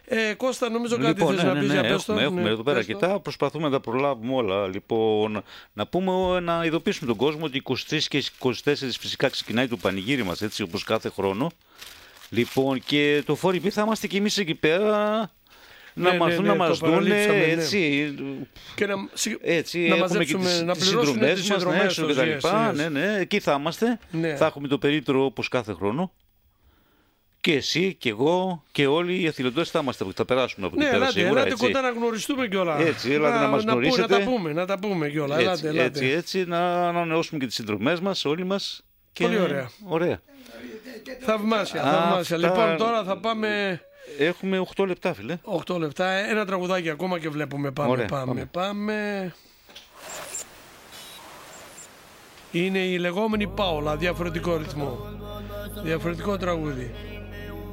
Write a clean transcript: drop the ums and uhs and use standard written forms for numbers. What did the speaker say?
Κώστα, νομίζω κάτι Λοιπόν, θες να πεις για πες το. Έχουμε εδώ πέρα αρκετά, προσπαθούμε να τα προλάβουμε όλα. Λοιπόν, να ειδοποιήσουμε τον κόσμο ότι 23 και 24 φυσικά ξεκινάει το πανηγύρι μας, έτσι όπως κάθε χρόνο. Λοιπόν, και το Φοριμπή θα είμαστε κι εμείς εκεί πέρα. Να μάθουν να μας δούνε, έτσι, και έτσι να έχουμε και τις συνδρομές μας να έξω και τα λοιπά. Ναι, εκεί θα είμαστε, θα έχουμε το περίπτερο όπως κάθε χρόνο. Και εσύ και εγώ και όλοι οι αθλητές θα είμαστε, θα περάσουμε από την πέρα σίγουρα. Ελάτε κοντά να γνωριστούμε κιόλα. Έτσι, έλατε να μας γνωρίσετε. Να τα πούμε κιόλα. Έτσι, να ανανεώσουμε και τις συνδρομές μας, όλοι μας. Πολύ ωραία. Θαυμάσια. Λοιπόν, τώρα θα πάμε... Έχουμε 8 λεπτά, φίλε. 8 λεπτά, ένα τραγουδάκι ακόμα και βλέπουμε. Πάμε. Είναι η λεγόμενη Πάολα, διαφορετικό ρυθμό, διαφορετικό τραγούδι.